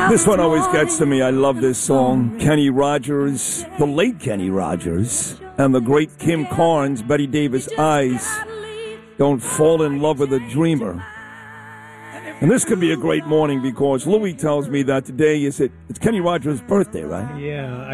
This one always gets to me. I love this song. Kenny Rogers, the late Kenny Rogers, and the great Kim Carnes, Betty Davis' Eyes Don't Fall in Love with a Dreamer. And this could be a great morning because Louis tells me that today it's Kenny Rogers' birthday, right? Yeah,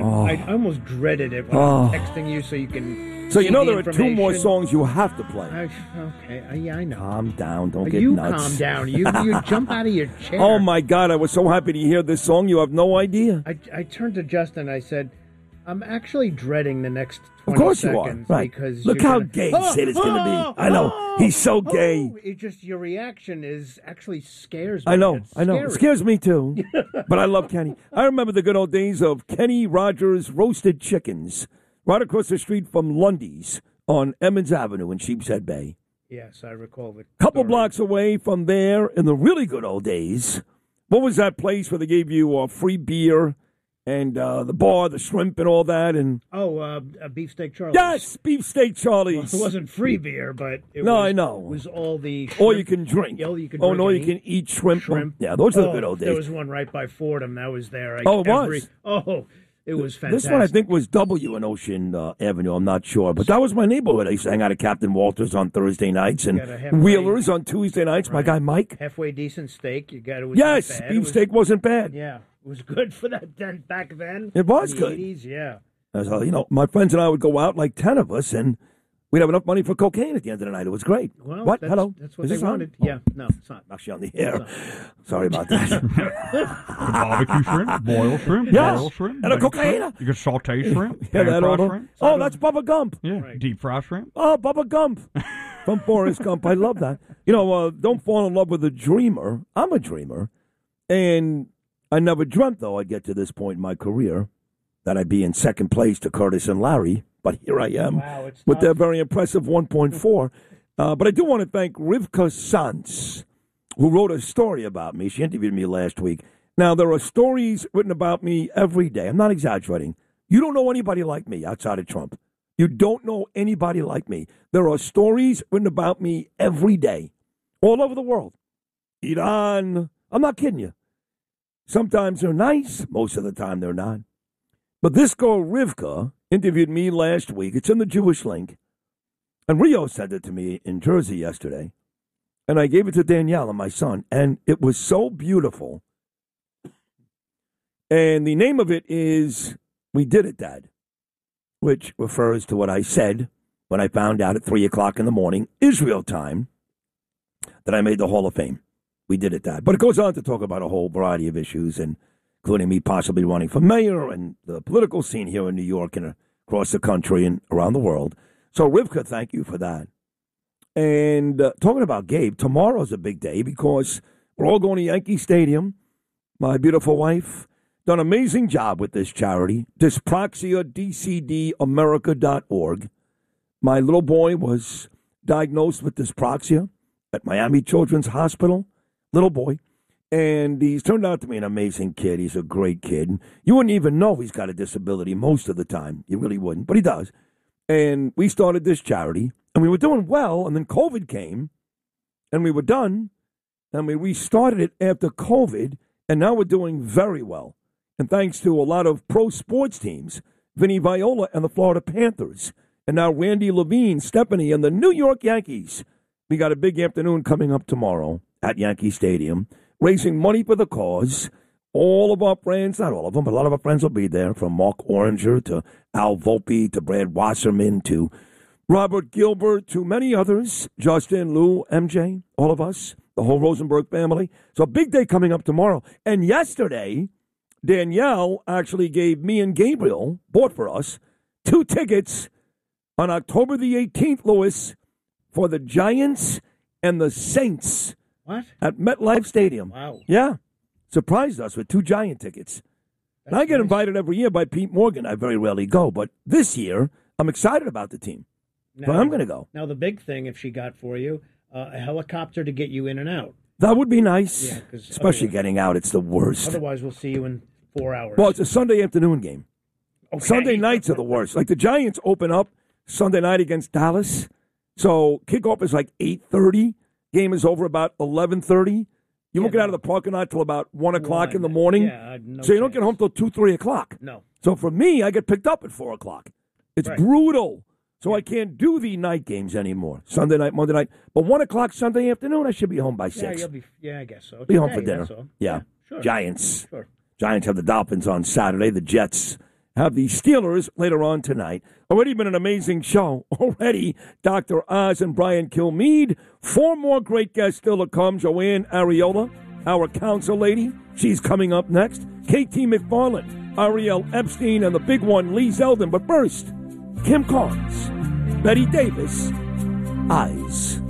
I almost dreaded it when I'm texting you so you can. So you know there are two more songs you have to play. Okay, yeah, I know. Calm down, don't get you nuts. Calm down. You jump out of your chair. Oh my God, I was so happy to hear this song. You have no idea. I turned to Justin. I said, I'm actually dreading the next 20 Of course seconds you are, right? Because look how gay Sid is going to be. I know he's so gay. It just your reaction is actually scares me. I know. Scary. It scares me too. But I love Kenny. I remember the good old days of Kenny Rogers roasted chickens right across the street from Lundy's on Emmons Avenue in Sheepshead Bay. Yes, I recall the couple blocks away from there in the really good old days. What was that place where they gave you free beer? And the bar, the shrimp, and all that, and Beefsteak Charlie's. Yes, Beefsteak Charlie's. Well, it wasn't free beer, but I know. It was all the shrimp, all you can drink. All you can drink. and all you can eat shrimp. Yeah, those are the good old days. There was one right by Fordham that was there. It was. It was fantastic. This one I think was W in Ocean Avenue. I'm not sure, but that was my neighborhood. I used to hang out at Captain Walters on Thursday nights and Wheelers on Tuesday nights. Right. My guy Mike. Halfway decent steak. You got it. Yes, beefsteak wasn't bad. Yeah. It was good for that then back then. It was good. 80s, yeah. My friends and I would go out, like 10 of us, and we'd have enough money for cocaine at the end of the night. It was great. Well, what? Hello? That's what they wanted. Yeah. No, it's not. Actually on the air. Sorry about that. Barbecue shrimp, boiled shrimp, yes. boiled shrimp. And a cocaine. You can saute shrimp, yeah, that all. Shrimp. Oh, that's Bubba Gump. Yeah, right. Deep fry shrimp. Oh, Bubba Gump. From Forrest Gump. I love that. Don't fall in love with a dreamer. I'm a dreamer. And I never dreamt, though, I'd get to this point in my career that I'd be in second place to Curtis and Larry. But here I am with their very impressive 1.4. But I do want to thank Rivka Sanz, who wrote a story about me. She interviewed me last week. Now, there are stories written about me every day. I'm not exaggerating. You don't know anybody like me outside of Trump. You don't know anybody like me. There are stories written about me every day, all over the world. Iran. I'm not kidding you. Sometimes they're nice. Most of the time they're not. But this girl, Rivka, interviewed me last week. It's in the Jewish Link. And Rio sent it to me in Jersey yesterday. And I gave it to Danielle and my son. And it was so beautiful. And the name of it is We Did It, Dad, which refers to what I said when I found out at 3 o'clock in the morning, Israel time, that I made the Hall of Fame. We did it, Dad. But it goes on to talk about a whole variety of issues, including me possibly running for mayor and the political scene here in New York and across the country and around the world. So, Rivka, thank you for that. And talking about Gabe, tomorrow's a big day because we're all going to Yankee Stadium. My beautiful wife done an amazing job with this charity, Dyspraxia, DCDAmerica.org. My little boy was diagnosed with dyspraxia at Miami Children's Hospital. Little boy. And he's turned out to be an amazing kid. He's a great kid. You wouldn't even know he's got a disability most of the time. You really wouldn't. But he does. And we started this charity. And we were doing well. And then COVID came. And we were done. And we restarted it after COVID. And now we're doing very well. And thanks to a lot of pro sports teams. Vinny Viola and the Florida Panthers. And now Randy Levine, Stephanie, and the New York Yankees. We got a big afternoon coming up tomorrow at Yankee Stadium, raising money for the cause. All of our friends, not all of them, but a lot of our friends will be there, from Mark Oranger to Al Volpe to Brad Wasserman to Robert Gilbert to many others, Justin, Lou, MJ, all of us, the whole Rosenberg family. So a big day coming up tomorrow. And yesterday, Danielle actually gave me and Gabriel, bought for us, 2 tickets on October the 18th, Louis, for the Giants and the Saints. What? At MetLife Stadium. Wow. Yeah. Surprised us with 2 Giant tickets. And I get invited every year by Pete Morgan. I very rarely go. But this year, I'm excited about the team. So I'm going to go. Now, the big thing, if she got for you, a helicopter to get you in and out. That would be nice. Yeah, especially getting out. It's the worst. Otherwise, we'll see you in 4 hours. Well, it's a Sunday afternoon game. Okay. Sunday nights are the worst. Like the Giants open up Sunday night against Dallas. So kickoff is like 8:30. Game is over about 11:30. You won't get out of the parking lot till about 1 o'clock in the morning. Yeah, no so you don't chance. get home till 2, 3 o'clock. No. So for me, I get picked up at 4 o'clock. It's Right. brutal. So I can't do the night games anymore. Sunday night, Monday night. But 1 o'clock Sunday afternoon, I should be home by 6. I guess so. Be home for Today, dinner. that's all. Yeah. Sure. Giants. Sure. Giants have the Dolphins on Saturday. The Jets have the Steelers later on tonight. Already been an amazing show. Already, Dr. Oz and Brian Kilmeade. 4 more great guests still to come. Joanne Ariola, our council lady. She's coming up next. KT McFarland, Ariel Epstein, and the big one, Lee Zeldin. But first, Kim Carnes, Betty Davis, Eyes.